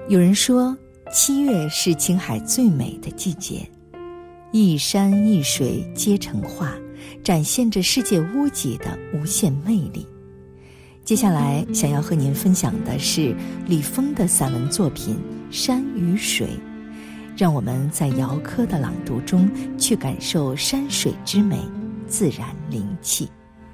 有人说，7月是青海最美的季节，一山一水皆成画，展现着世界屋脊的无限魅力。接下来想要和您分享的是李峰的散文作品《山与水》，让我们在姚科的朗读中去感受山水之美，自然灵气。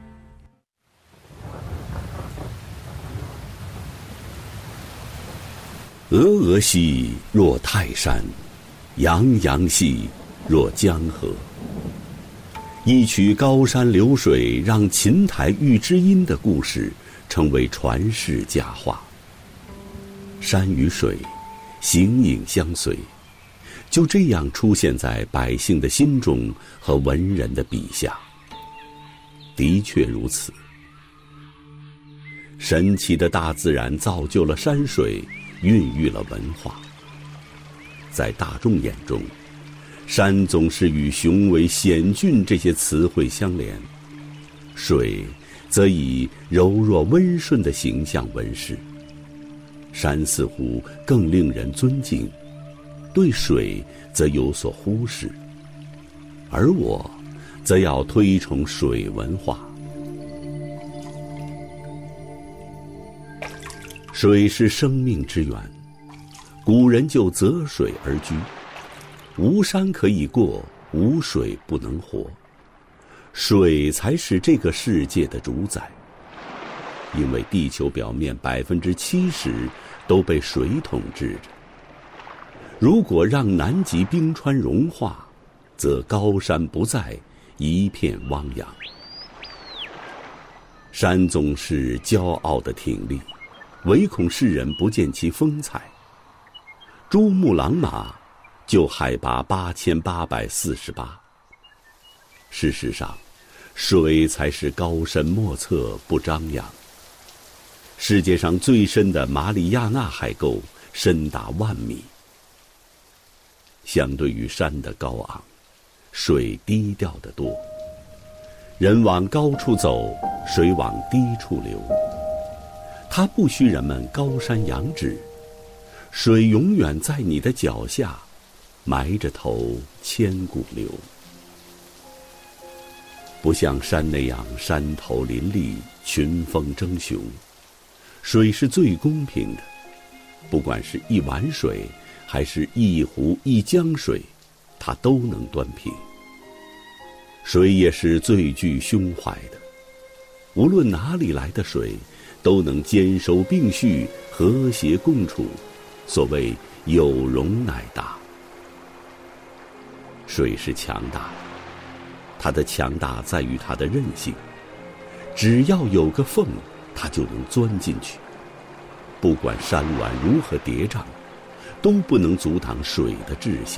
峨峨兮若泰山，洋洋兮若江河。一曲高山流水让琴台遇知音的故事成为传世佳话。山与水形影相随，就这样出现在百姓的心中和文人的笔下。的确如此，神奇的大自然造就了山水，孕育了文化。在大众眼中，山总是与雄伟险峻这些词汇相连，水则以柔弱温顺的形象问世。山似乎更令人尊敬，对水则有所忽视，而我则要推崇水文化。水是生命之源，古人就择水而居，无山可以过，无水不能活。水才是这个世界的主宰，因为地球表面70%都被水统治着。如果让南极冰川融化，则高山不再，一片汪洋。山总是骄傲地挺立，唯恐世人不见其风采。珠穆朗玛就海拔8848。事实上，水才是高深莫测不张扬。世界上最深的马里亚纳海沟深达10000米。相对于山的高昂，水低调得多。人往高处走，水往低处流。它不需人们高山仰止，水永远在你的脚下，埋着头千古流。不像山那样山头林立，群峰争雄，水是最公平的。不管是一碗水，还是一湖一江水，它都能端平。水也是最具胸怀的，无论哪里来的水，都能兼收并蓄，和谐共处。所谓有容乃大。水是强大的，它的强大在于它的韧性，只要有个缝，它就能钻进去。不管山峦如何叠嶂，都不能阻挡水的志向。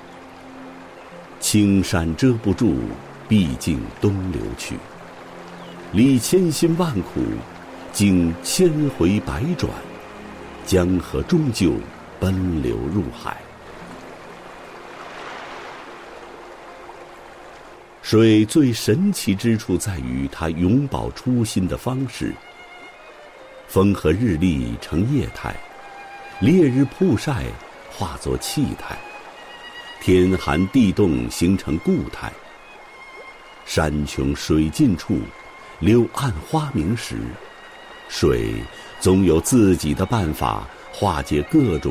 青山遮不住，毕竟东流去。历千辛万苦，经千回百转，江河终究奔流入海。水最神奇之处在于它永葆初心的方式。风和日丽成液态，烈日曝晒化作气态，天寒地冻形成固态。山穷水尽处，柳暗花明时，水总有自己的办法化解各种